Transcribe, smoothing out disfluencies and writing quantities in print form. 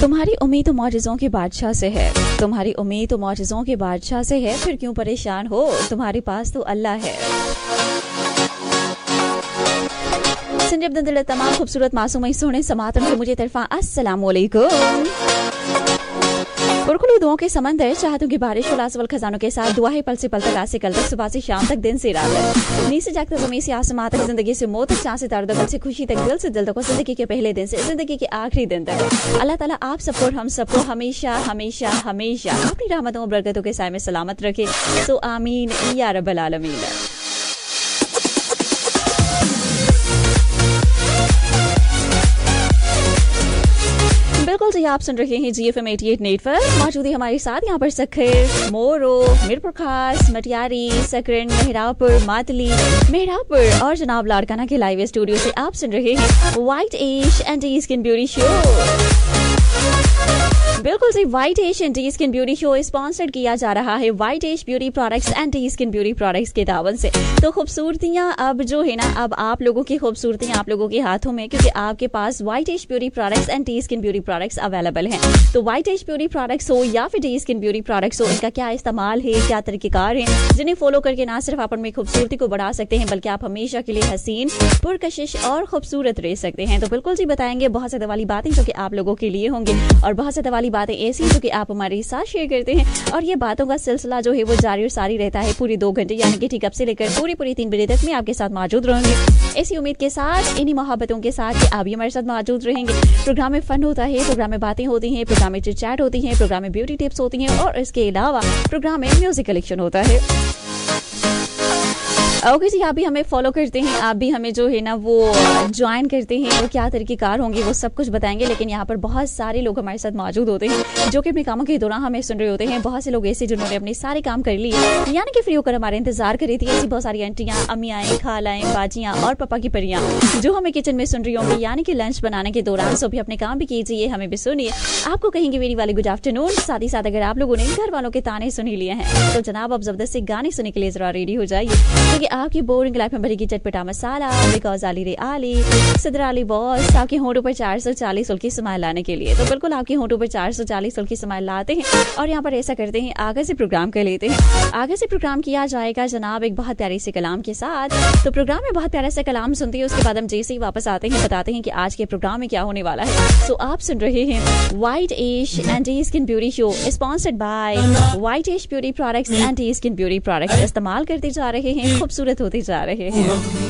तुम्हारी उम्मीद तो मौजज़ों के बादशाह से है, तुम्हारी उम्मीद तो मौजज़ों के बादशाह से है, फिर क्यों परेशान हो, तुम्हारे पास तो अल्लाह है। संजय अब्दुल दिल तमाम खूबसूरत मासूम सोने समातन से मुझे तरफा अस्सलाम वालेकुम। पुरखुलू दुआओं के समंदर, चाहतों की बारिश और लाजवाल खजानों के साथ दुआ है पल से पल तक, आज से कल तक, सुबह से शाम तक, दिन से रात तक, नींद से जागते ज़मीन से आसमां तक, जिंदगी से मौत तक, चाँद से तारों तक, से खुशी तक, दिल से दिल तक, जिंदगी के पहले दिन से जिंदगी के आखिरी दिन तक। अल्लाह ताला आप सबको और हम सबको हमेशा हमेशा हमेशा अपनी रहमतों और बरकतों के साए में सलामत रखे। सो आमीन या रब्बल आलमीन। बिल्कुल जी, आप सुन रहे हैं GFM 88 नेटवर्क। मौजूद है हमारे साथ यहाँ पर सखर, मोरो, मीरपुर खास, मटियारी, सकरन, मेहरापुर, मातली, मेहरापुर और जनाब लाड़काना के लाइव स्टूडियो से आप सुन रहे हैं white ash and skin beauty show. बिल्कुल जी, white ash and skin beauty show sponsored किया जा रहा है white ash beauty products and skin beauty products के तावन से। तो खूबसूरतियां अब जो है ना, अब आप लोगों की खूबसूरतियां आप लोगों के हाथों में, क्योंकि आपके पास white ash beauty products and skin beauty products available हैं। तो व्हाइट एश ब्यूटी प्रोडक्ट्स हो या फिर स्किन ब्यूटी प्रोडक्ट्स हो, इनका क्या इस्तेमाल है, क्या तरीकेकार है, जिन्हें फॉलो करके ना सिर्फ आप उनमें खूबसूरती को बढ़ा सकते हैं, बल्कि आप हमेशा के लिए हसीन, पुरकशिश और खूबसूरत रह सकते हैं। तो बिल्कुल जी बताएंगे बहुत ज़्यादा वाली बातें जो कि आप लोगों के लिए होंगी, और बहुत ज़्यादा वाली बातें ऐसी जो कि आप हमारे साथ शेयर करते हैं, और ये बातों का सिलसिला जो है वो जारी और सारी रहता है पूरी 2 घंटे, यानी कि ठीक अब से लेकर पूरी 3 बजे तक मैं आपके साथ मौजूद रहूंगी, ऐसी उम्मीद के साथ, इन्हीं मोहब्बतों के साथ कि आप भी हमारे साथ मौजूद रहेंगे। प्रोग्राम में फन होता है, प्रोग्राम में बातें होती हैं, प्रोग्राम में चिट चैट होती है, प्रोग्राम में ब्यूटी टिप्स होती हैं, और इसके अलावा प्रोग्राम में म्यूजिक कलेक्शन होता है। ओके जी, आप भी हमें फॉलो करते हैं, आप भी हमें जो है ना वो ज्वाइन करते हैं, वो क्या तरीकेकार होंगे वो सब कुछ बताएंगे। लेकिन यहाँ पर बहुत सारे लोग हमारे साथ मौजूद होते हैं जो कि अपने कामों के दौरान हमें सुन रहे होते हैं। बहुत से लोग ऐसे जिन्होंने अपने सारे काम कर लिए, यानी कि फ्री होकर हमारे इंतजार कर रही थी। ऐसी बहुत सारी आंटियां, अम्मियाँ, खालाएं, बाजियां और पापा की परियां जो हमें किचन में सुन रही होंगी, यानी कि लंच बनाने के दौरान। सो भी अपने काम भी कीजिए, हमें भी सुनिए, आपको कहेंगे मेरी वाली गुड आफ्टरनून। साथ ही साथ अगर आप लोगों ने घर वालों के ताने सुन ही लिए हैं तो जनाब आप जबरदस्ती गाने सुनने के लिए जरा रेडी हो जाइए, क्योंकि आपकी बोरिंग लाइफ में भरेगी चटपटा मसाला, बिकॉज आली रे आली सदर आली बॉस आपके होंठों पर 440 सुल्की स्माइल लाने के लिए। तो बिल्कुल आपके होंठों पर 440 सुल्की स्माइल लाते हैं, और यहाँ पर ऐसा करते हैं, आगे से प्रोग्राम कर लेते हैं। आगे से प्रोग्राम किया जाएगा जनाब एक बहुत प्यारे से कलाम के साथ। तो प्रोग्राम में बहुत प्यारा सा कलाम सुनते हैं, उसके बाद हम जैसे ही वापस आते हैं बताते हैं कि आज के प्रोग्राम में क्या होने वाला है। सो आप सुन रहे हैं white ash and skin beauty show sponsored by white ash beauty products and skin beauty products. इस्तेमाल करते जा रहे हैं, खूबसूरत होते जा रहे हैं।